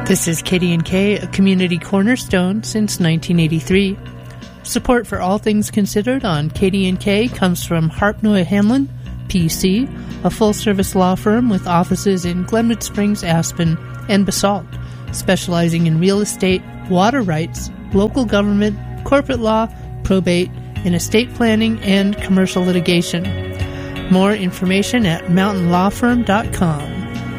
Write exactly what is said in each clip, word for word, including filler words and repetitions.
This is K D N K, a community cornerstone since nineteen eighty-three. Support for All Things Considered on K D N K comes from Harpnoy Hamlin, P C, a full-service law firm with offices in Glenwood Springs, Aspen, and Basalt, specializing in real estate, water rights, local government, corporate law, probate, and estate planning and commercial litigation. More information at mountain law firm dot com.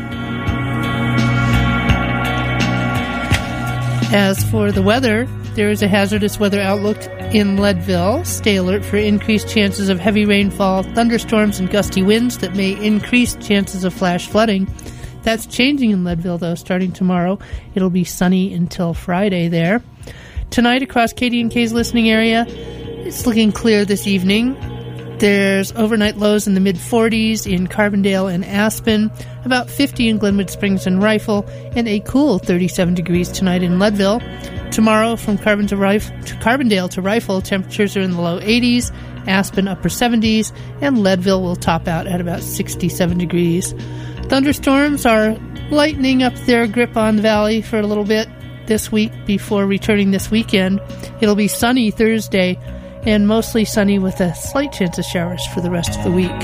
As for the weather, there is a hazardous weather outlook in Leadville. Stay alert for increased chances of heavy rainfall, thunderstorms, and gusty winds that may increase chances of flash flooding. That's changing in Leadville, though, starting tomorrow. It'll be sunny until Friday there. Tonight, across K D N K's listening area, it's looking clear this evening. There's overnight lows in the mid-forties in Carbondale and Aspen, about fifty in Glenwood Springs and Rifle, and a cool thirty-seven degrees tonight in Leadville. Tomorrow, from Carbon to, Rif- to Carbondale to Rifle, temperatures are in the low eighties, Aspen upper seventies, and Leadville will top out at about sixty-seven degrees. Thunderstorms are lightening up their grip on the valley for a little bit this week before returning this weekend. It'll be sunny Thursday, and mostly sunny with a slight chance of showers for the rest of the week.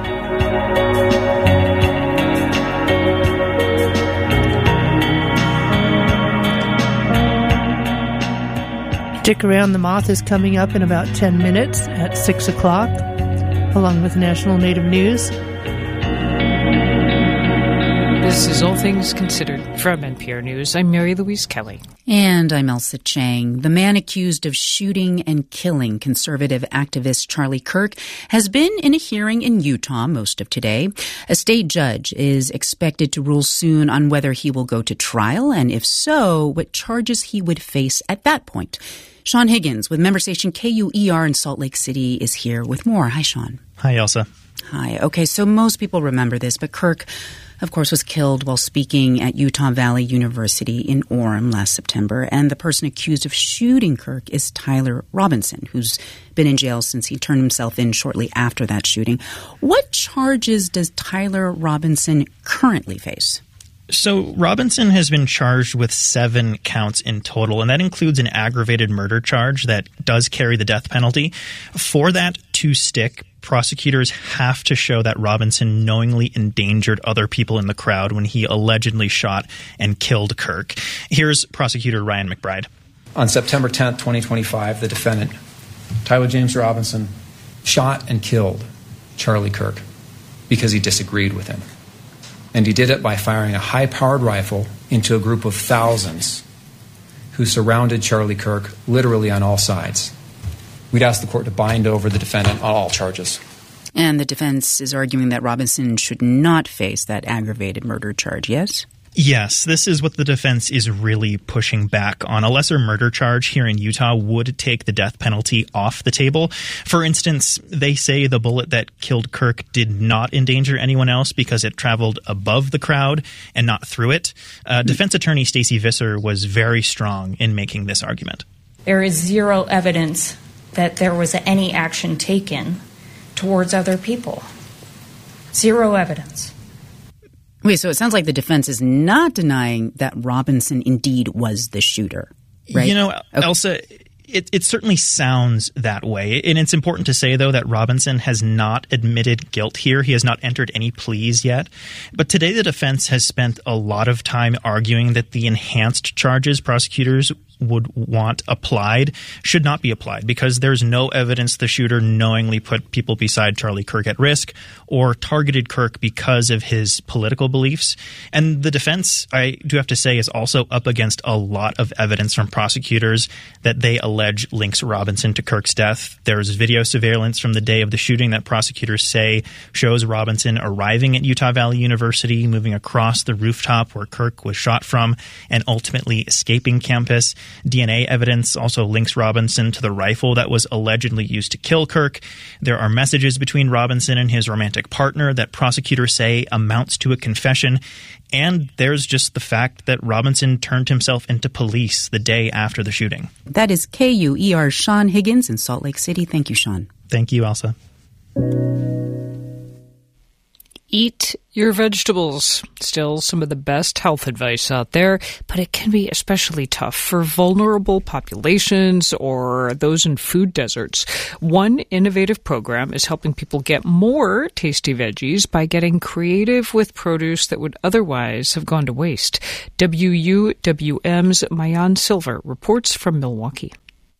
Stick around, The Moth is coming up in about ten minutes at six o'clock, along with National Native News. This is All Things Considered from N P R News. I'm Mary Louise Kelly. And I'm Elsa Chang. The man accused of shooting and killing conservative activist Charlie Kirk has been in a hearing in Utah most of today. A state judge is expected to rule soon on whether he will go to trial, and if so, what charges he would face at that point. Sean Higgins with member station K U E R in Salt Lake City is here with more. Hi, Sean. Hi, Elsa. Hi. Okay, so most people remember this, but Kirk, of course, was killed while speaking at Utah Valley University in Orem last September. And the person accused of shooting Kirk is Tyler Robinson, who's been in jail since he turned himself in shortly after that shooting. What charges does Tyler Robinson currently face? So Robinson has been charged with seven counts in total, and that includes an aggravated murder charge that does carry the death penalty. For that to stick, prosecutors have to show that Robinson knowingly endangered other people in the crowd when he allegedly shot and killed Kirk. Here's prosecutor Ryan McBride. On September tenth, twenty twenty-five, the defendant, Tyler James Robinson, shot and killed Charlie Kirk because he disagreed with him. And he did it by firing a high-powered rifle into a group of thousands who surrounded Charlie Kirk literally on all sides. We'd ask the court to bind over the defendant on all charges. And the defense is arguing that Robinson should not face that aggravated murder charge, yes? Yes, this is what the defense is really pushing back on. A lesser murder charge here in Utah would take the death penalty off the table. For instance, they say the bullet that killed Kirk did not endanger anyone else because it traveled above the crowd and not through it. Uh, defense attorney Stacey Visser was very strong in making this argument. There is zero evidence that there was any action taken towards other people. Zero evidence. Wait, so it sounds like the defense is not denying that Robinson indeed was the shooter, right? You know, okay. Elsa, it, it certainly sounds that way. And it's important to say, though, that Robinson has not admitted guilt here. He has not entered any pleas yet. But today the defense has spent a lot of time arguing that the enhanced charges prosecutors would want applied should not be applied because there's no evidence the shooter knowingly put people beside Charlie Kirk at risk or targeted Kirk because of his political beliefs. And the defense, I do have to say, is also up against a lot of evidence from prosecutors that they allege links Robinson to Kirk's death. There's video surveillance from the day of the shooting that prosecutors say shows Robinson arriving at Utah Valley University, moving across the rooftop where Kirk was shot from, and ultimately escaping campus. D N A evidence also links Robinson to the rifle that was allegedly used to kill Kirk. There are messages between Robinson and his romantic partner that prosecutors say amounts to a confession. And there's just the fact that Robinson turned himself into police the day after the shooting. That is K U E R Sean Higgins in Salt Lake City. Thank you, Sean. Thank you, Elsa. Eat your vegetables. Still some of the best health advice out there, but it can be especially tough for vulnerable populations or those in food deserts. One innovative program is helping people get more tasty veggies by getting creative with produce that would otherwise have gone to waste. W U W M's Mayan Silver reports from Milwaukee.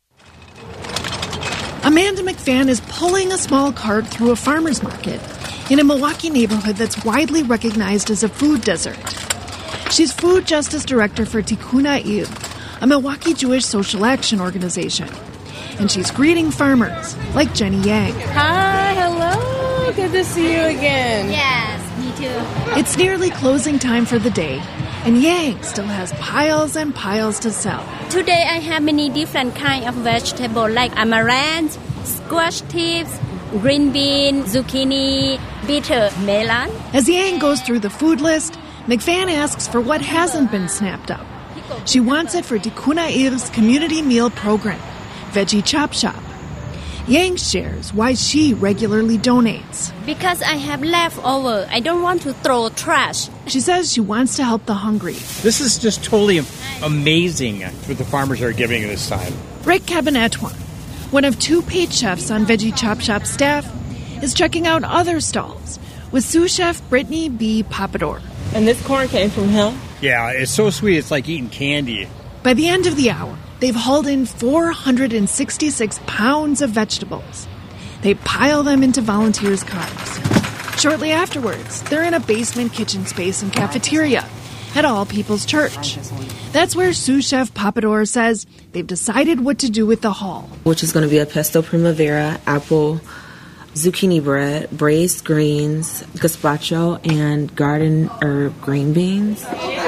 Amanda McFan is pulling a small cart through a farmer's market in a Milwaukee neighborhood that's widely recognized as a food desert. She's food justice director for Tikkun Ha'ir, a Milwaukee Jewish social action organization. And she's greeting farmers like Jenny Yang. Hi, hello. Good to see you again. Yes, me too. It's nearly closing time for the day, and Yang still has piles and piles to sell. Today I have many different kind of vegetables like amaranth, squash tips, green bean, zucchini, bitter melon. As Yang goes through the food list, McFan asks for what hasn't been snapped up. She wants it for Tikkun Ha'ir's community meal program, Veggie Chop Shop. Yang shares why she regularly donates. Because I have leftover. I don't want to throw trash. She says she wants to help the hungry. This is just totally amazing what the farmers are giving this time. Rick Cabanatuan, one of two paid chefs on Veggie Chop Shop staff, is checking out other stalls with sous chef Brittany B. Papador. And this corn came from him? Yeah, it's so sweet. It's like eating candy. By the end of the hour, they've hauled in four hundred sixty-six pounds of vegetables. They pile them into volunteers' cars. Shortly afterwards, they're in a basement kitchen space and cafeteria at All People's Church. That's where sous chef Papador says they've decided what to do with the haul. Which is going to be a pesto primavera, apple, zucchini bread, braised greens, gazpacho, and garden herb green beans.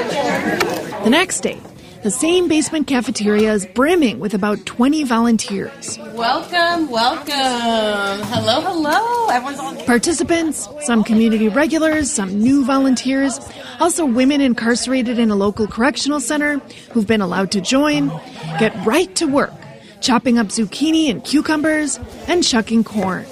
The next day, the same basement cafeteria is brimming with about twenty volunteers. Welcome, welcome. Hello, hello. Everyone's on. Participants, some community regulars, some new volunteers, also women incarcerated in a local correctional center who've been allowed to join, get right to work, chopping up zucchini and cucumbers and shucking corn.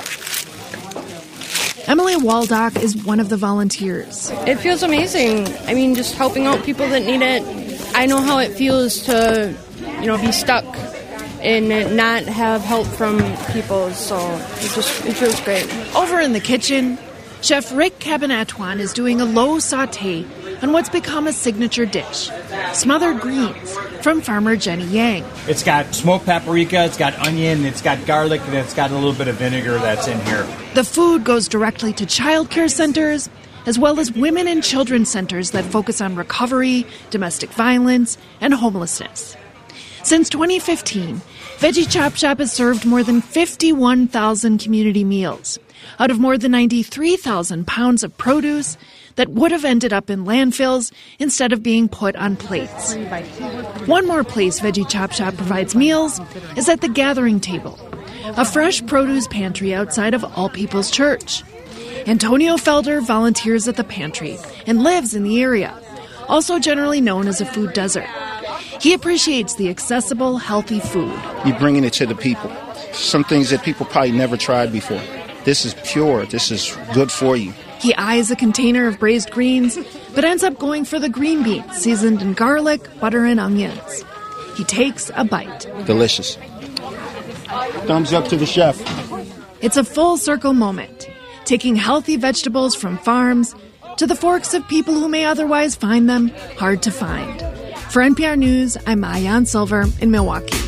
Emily Waldock is one of the volunteers. It feels amazing. I mean, just helping out people that need it. I know how it feels to, you know, be stuck and not have help from people, so it just it feels great. Over in the kitchen, Chef Rick Cabanatuan is doing a low saute on what's become a signature dish, smothered greens from farmer Jenny Yang. It's got smoked paprika, it's got onion, it's got garlic, and it's got a little bit of vinegar that's in here. The food goes directly to child care centers, as well as women and children's centers that focus on recovery, domestic violence, and homelessness. Since twenty fifteen, Veggie Chop Shop has served more than fifty-one thousand community meals out of more than ninety-three thousand pounds of produce that would have ended up in landfills instead of being put on plates. One more place Veggie Chop Shop provides meals is at the Gathering Table, a fresh produce pantry outside of All People's Church. Antonio Felder volunteers at the pantry and lives in the area, also generally known as a food desert. He appreciates the accessible, healthy food. You're bringing it to the people. Some things that people probably never tried before. This is pure. This is good for you. He eyes a container of braised greens, but ends up going for the green beans seasoned in garlic, butter, and onions. He takes a bite. Delicious. Thumbs up to the chef. It's a full circle moment, taking healthy vegetables from farms to the forks of people who may otherwise find them hard to find. For N P R News, I'm Mayan Silver in Milwaukee.